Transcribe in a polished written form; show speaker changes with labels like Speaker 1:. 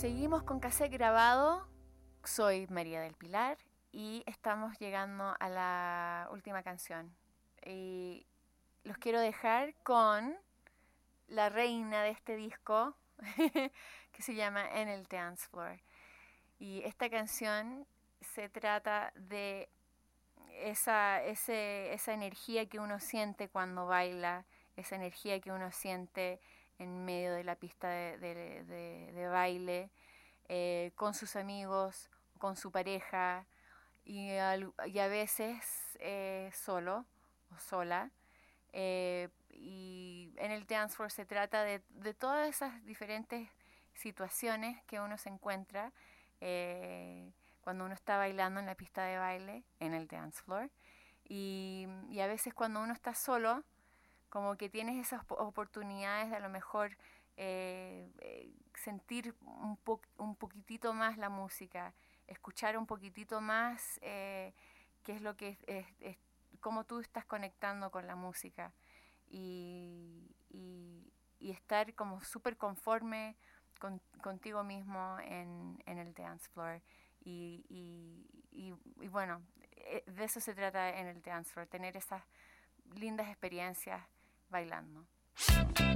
Speaker 1: Seguimos con cassette grabado. Soy María del Pilar y estamos llegando a la última canción. Y los quiero dejar con la reina de este disco que se llama En el Dance Floor. Y esta canción se trata de esa energía que uno siente cuando baila, esa energía que uno siente en medio de la pista de baile, con sus amigos, con su pareja y a veces solo o sola. Y en el dance floor se trata de todas esas diferentes situaciones que uno se encuentra cuando uno está bailando en la pista de baile, en el dance floor. Y a veces cuando uno está solo, como que tienes esas oportunidades de a lo mejor sentir un poquitito más la música, escuchar un poquitito más qué es lo que es cómo tú estás conectando con la música y estar como súper conforme contigo mismo en el dance floor. Y bueno, de eso se trata en el dance floor, tener esas lindas experiencias bailando.